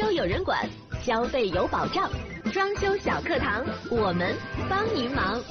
修有人管，消费有保障。装修小课堂，我们帮您忙。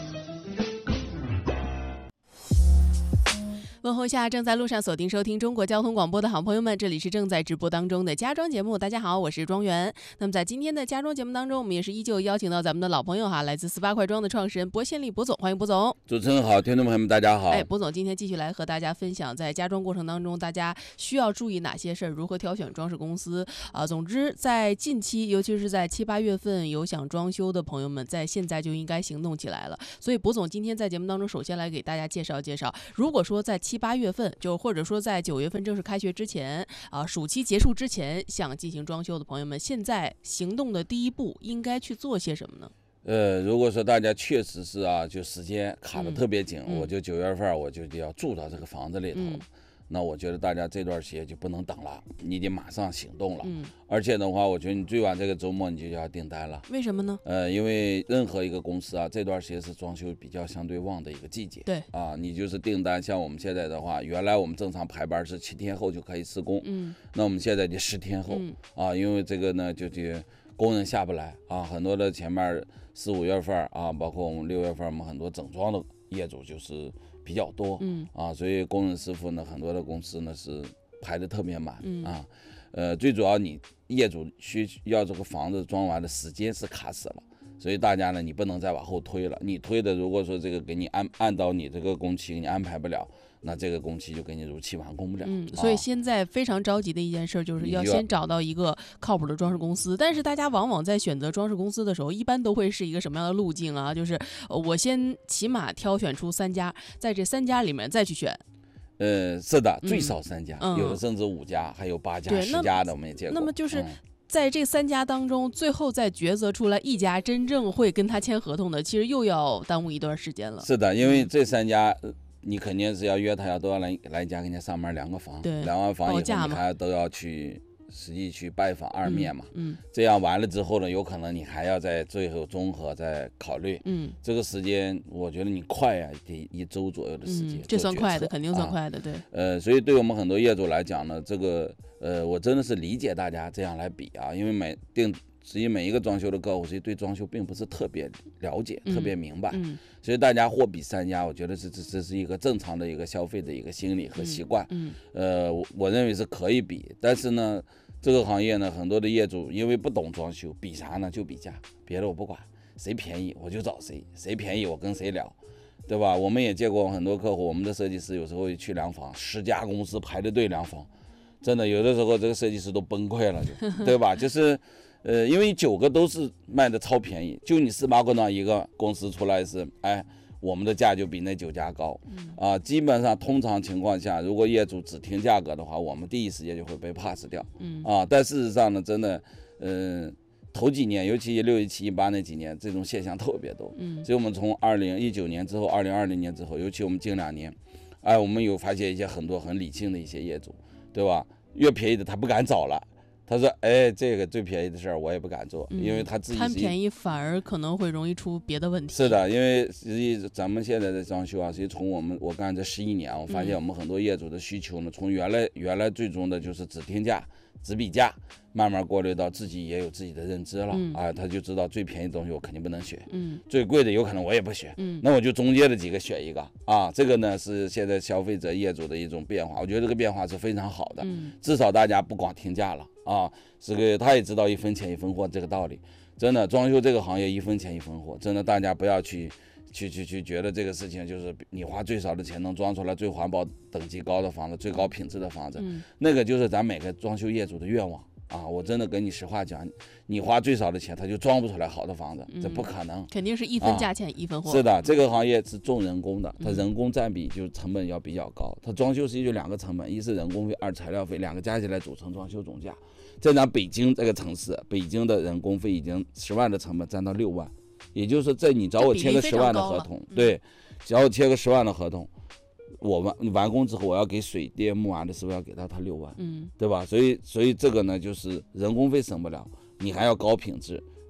问候下正在路上锁定收听中国交通广播的好朋友们，这里是正在直播当中的家装节目。大家好，我是庄园。那么在今天的家装节目当中，我们也是依旧邀请到咱们的老朋友来自48块装的创始人薄宪利薄总，欢迎薄总。 主持人好，听众朋友们大家好。 薄总今天继续来和大家分享，在家装过程当中，大家需要注意哪些事儿，如何挑选装饰公司总之，在近期，尤其是在7、8月份，有想装修的朋友们，在现在就应该行动起来了。所以薄总今天在节目当中，首先来给大家介绍介绍，如果说在7、8月份，或者说在9月份正式开学之前暑期结束之前想进行装修的朋友们，现在行动的第一步应该去做些什么呢？ 如果说大家确实是就时间卡得特别紧，我就9月份我就要住到这个房子里头，那我觉得大家这段时间就不能等了，你得马上行动了。而且的话，我觉得你最晚这个周末你就要订单了。 为什么呢？ 因为任何一个公司这段时间是装修比较相对旺的一个季节。 对你就是订单，像我们现在的话，原来我们正常排班是7天后就可以施工，那我们现在就10天后，因为这个呢就工人下不来很多的前面4、5月份包括我们6月份，我们很多整装的业主就是比较多，所以工人师傅呢，很多的公司呢是排得特别满，最主要你业主需要这个房子装完的时间是卡死了，所以大家呢，你不能再往后推了，你推的如果说这个给你按照你这个工期给你安排不了，那这个工期就给你如期完工不了。 所以现在非常着急的一件事就是要先找到一个靠谱的装饰公司。但是大家往往在选择装饰公司的时候，一般都会是一个什么样的路径就是我先起码挑选出3家，在这3家里面再去选。 是的，最少3家，有的甚至5家，还有8家、10家的我们也见过。 那么就是在这3家当中，最后再抉择出来1家真正会跟他签合同的，其实又要耽误一段时间了。 是的，因为这3家你肯定是要约他，都要来家给你上门量个房，量完房以后你还都要去实际去拜访2面嘛，这样完了之后呢，有可能你还要在最后综合再考虑，这个时间我觉得你快得1周左右的时间， 这算快的，肯定算快的，对。 所以对我们很多业主来讲呢，这个我真的是理解大家这样来比因为实际每一个装修的客户，实际对装修并不是特别了解，特别明白，所以大家货比3家，我觉得这是一个正常的一个消费的一个心理和习惯。我认为是可以比，但是呢，这个行业呢，很多的业主因为不懂装修，比啥呢？就比价，别的我不管，谁便宜我就找谁，谁便宜我跟谁聊，对吧？我们也见过很多客户，我们的设计师有时候去量房，10家公司排着队量房，真的有的时候这个设计师都崩溃了，对吧？就是因为9个都是卖的超便宜，就你48块装一个公司出来是我们的价就比那9家高，基本上通常情况下，如果业主只听价格的话，我们第一时间就会被 pass 掉，但事实上呢，真的头几年，尤其16、17、18那几年，这种现象特别多，所以我们从2019年之后，2020年之后，尤其我们近2年，我们有发现一些很多很理性的一些业主，对吧？越便宜的他不敢找了。他说这个最便宜的事儿我也不敢做，因为他自己贪便宜反而可能会容易出别的问题。 是的，因为实际咱们现在的装修实际从我干这11年，我发现我们很多业主的需求呢，从原来最终的就是只听价、只比价，慢慢过滤到自己也有自己的认知了，他就知道最便宜的东西我肯定不能选，最贵的有可能我也不选，那我就中间的几个选一个这个呢是现在消费者业主的一种变化，我觉得这个变化是非常好的，至少大家不光听价了。这个他也知道1分钱1分货这个道理，真的装修这个行业1分钱1分货，真的大家不要去觉得这个事情就是你花最少的钱能装出来最环保等级高的房子，最高品质的房子，那个就是咱每个装修业主的愿望我真的跟你实话讲，你花最少的钱他就装不出来好的房子，这不可能， 肯定是1分价钱1分货。 是的，这个行业是重人工的，它人工占比就是成本要比较高，它装修实际就2个成本，一是人工费，2材料费，2个加起来组成装修总价。在咱北京这个城市，北京的人工费已经10万的成本占到6万，也就是说在你找我签个10万的合同，对，找我签个10万的合同，我完工之后我要给水电木的是不是要给到他6万，对吧？所以这个呢就是人工费省不了，你还要高品质，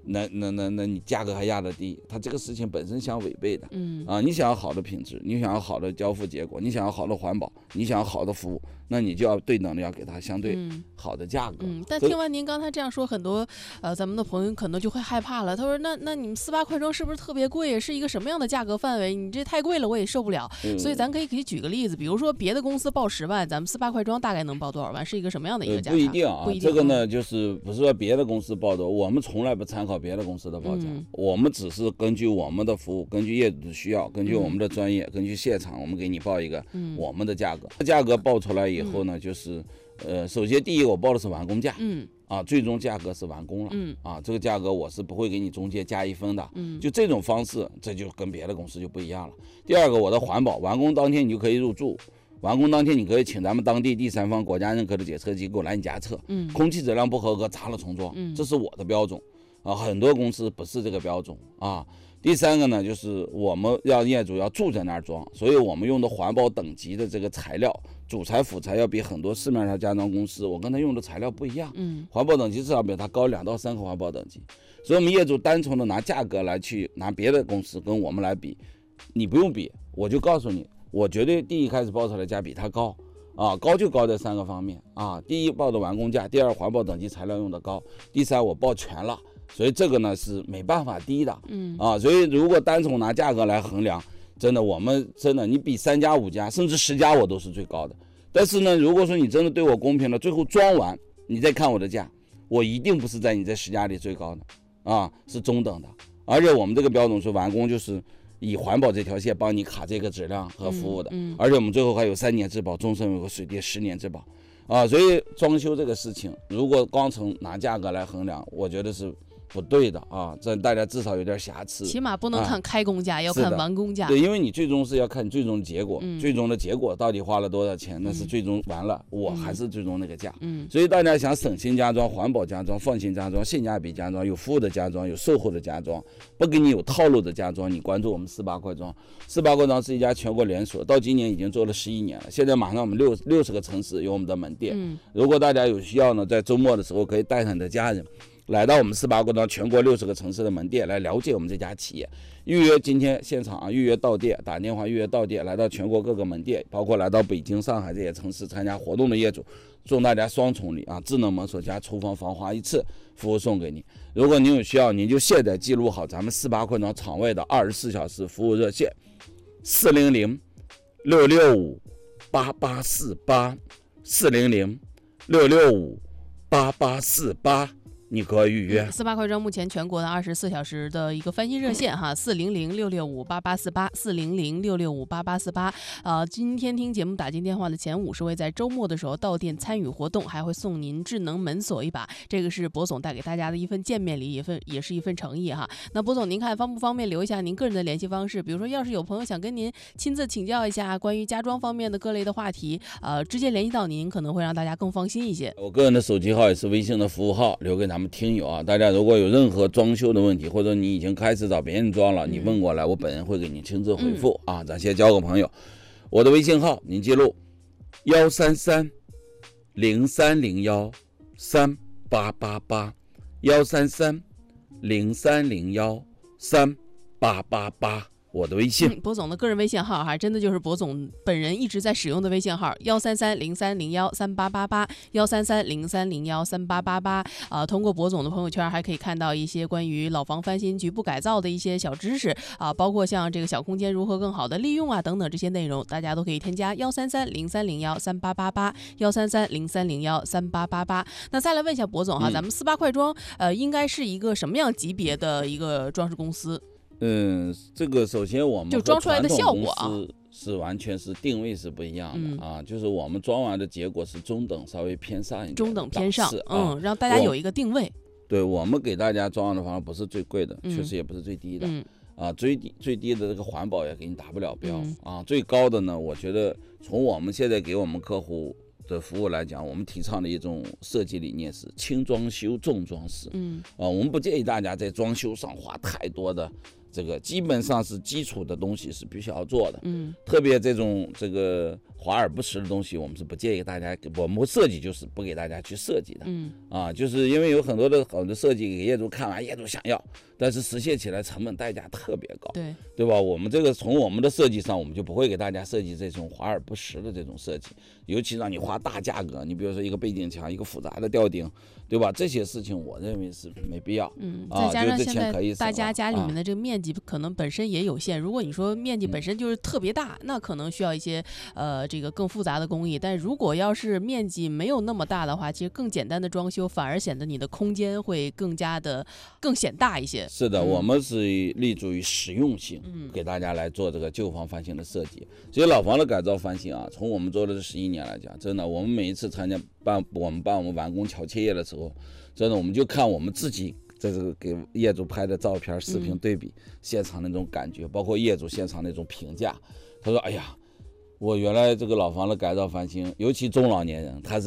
那你价格还压得低，它这个事情本身相违背的。你想要好的品质，你想要好的交付结果，你想要好的环保，你想要好的服务，那你就要对等的要给它相对好的价格。 但听完您刚才这样说，很多咱们的朋友可能就会害怕了。他说那你们48块装是不是特别贵？是一个什么样的价格范围？你这太贵了，我也受不了。所以咱可以举个例子，比如说别的公司报10万，咱们48块装大概能报多少万？是一个什么样的一个价差？ 不一定啊，这个呢就是不是说别的公司报的，我们从来不参考别的公司的报价，我们只是根据我们的服务，根据业主的需要，根据我们的专业，根据现场，我们给你报一个我们的价格。价格报出来以后呢，就是首先第一个我报的是完工价，最终价格是完工了，这个价格我是不会给你中介加1分的，就这种方式，这就跟别的公司就不一样了。第二个，我的环保，完工当天你就可以入住。完工当天，你可以请咱们当地第三方国家认可的检测机构来你家测，空气质量不合格砸了重装，这是我的标准很多公司不是这个标准第三个呢，就是我们让业主要住在那儿装，所以我们用的环保等级的这个材料，主材辅材要比很多市面上家装公司，我跟他用的材料不一样，环保等级至少比他高2到3个环保等级，所以我们业主单纯的拿价格来去拿别的公司跟我们来比，你不用比，我就告诉你。我绝对第一开始报出来价比它高高就高在3个方面第一报的完工价，第二环保等级材料用的高，第三我报全了，所以这个呢是没办法低的所以如果单从拿价格来衡量，真的我们真的你比3家5家甚至10家我都是最高的，但是呢如果说你真的对我公平了，最后装完你再看我的价，我一定不是在你这10家里最高的是中等的，而且我们这个标准是完工就是以环保这条线帮你卡这个质量和服务的，而且我们最后还有3年质保，终身有个水电10年质保所以装修这个事情，如果光从拿价格来衡量，我觉得是不对的这大家至少有点瑕疵， 起码不能看开工价，要看完工价。 对，因为你最终是要看最终的结果，最终的结果到底花了多少钱，那是最终完了，我还是最终那个价。所以大家想省心家装、环保家装、放心家装、性价比家装、有服务的家装、有售后的家装，不给你有套路的家装，你关注我们48块装。48块装是一家全国连锁，到今年已经做了11年了，现在马上我们60个城市有我们的门店。如果大家有需要呢，在周末的时候可以带上你的家人。来到我们48块装全国60个城市的门店来了解我们这家企业，预约今天现场预约到店，打电话预约到店，来到全国各个门店，包括来到北京、上海这些城市参加活动的业主，送大家双重礼智能门锁加厨房防滑1次服务送给你。如果您有需要，您就现在记录好咱们48块装场外的24小时服务热线400-665-8848 400-665-8848。你可以预约 48块装目前全国的24小时的一个翻新热线400-665-8848 400-665-8848今天听节目打进电话的前50位，在周末的时候到店参与活动，还会送您智能门锁1把，这个是博总带给大家的一份见面礼，也是一份诚意那博总您看方不方便留一下您个人的联系方式，比如说要是有朋友想跟您亲自请教一下关于家装方面的各类的话题直接联系到您，可能会让大家更放心一些。 我个人的手机号也是微信的服务号，留给咱们听友大家如果有任何装修的问题，或者你已经开始找别人装了，你问过来，我本人会给你亲自回复咱先交个朋友。我的微信号您记录133-0301-3888 133-0301-3888，我的微信。 博总的个人微信号真的就是博总本人一直在使用的微信号133-0301-3888 133-0301-3888通过博总的朋友圈还可以看到一些关于老房翻新局部改造的一些小知识包括像这个小空间如何更好的利用等等这些内容，大家都可以添加133-0301-3888 133-0301-3888。那再来问一下博总咱们48块装应该是一个什么样级别的一个装饰公司？ 这个首先我们就装出来的效果是完全是定位是不一样的就是我们装完的结果是中等稍微偏上一点， 中等偏上让大家有一个定位。 对，我们给大家装完的方法不是最贵的，确实也不是最低的最低的这个环保也给你达不了标最高的呢，我觉得从我们现在给我们客户的服务来讲，我们提倡的一种设计理念是轻装修重装饰我们不建议大家在装修上花太多的这个基本上是基础的东西是必须要做的。特别这个华而不实的东西，我们是不建议大家，我们设计就是不给大家去设计的。就是因为有很多的设计给业主看完，业主想要，但是实现起来成本代价特别高，对吧？我们这个从我们的设计上，我们就不会给大家设计这种华而不实的这种设计，尤其让你花大价格，你比如说一个背景墙，一个复杂的吊顶，对吧？这些事情我认为是没必要。 再加上现在大家家里面的这个面积可能本身也有限，如果你说面积本身就是特别大，那可能需要一些这个更复杂的工艺。但如果要是面积没有那么大的话，其实更简单的装修反而显得你的空间会更显大一些。 是的，我们是立足于实用性，给大家来做这个旧房翻新的设计。所以老房的改造翻新啊，从我们做的是11年来讲，真的，我们每一次参加我们完工乔切业的时候，真的我们就看我们自己这个给业主拍的照片、视频对比，现场那种感觉，包括业主现场那种评价，他说：“哎呀，我原来这个老房的改造翻新，尤其中老年人，他是